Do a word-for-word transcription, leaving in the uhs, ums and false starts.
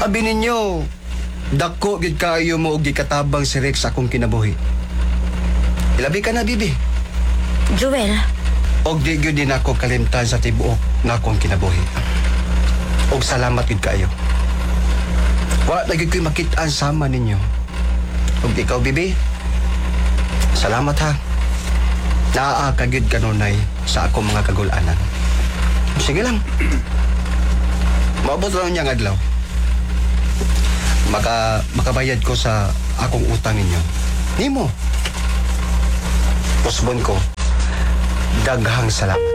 Abi ninyo, dako gid kayo mo og gikatabang si Rex sa akong kinabuhi. Ilabi ka na, bibi. Joel, Og di gyud din ako kalimtan sa tibuok nga akong kinabuhi. Og salamat gid kayo. Wa na gid ko'y makit-an sama ninyo. Og ikaw, bibi, salamat ha. Naa ka gyud kanunay sa akong mga kagul-anan. Sige lang. Maabot lang niyang adlaw. Maka, makabayad ko sa akong utang ninyo. Nimo. Pusbon ko, daghang salamat.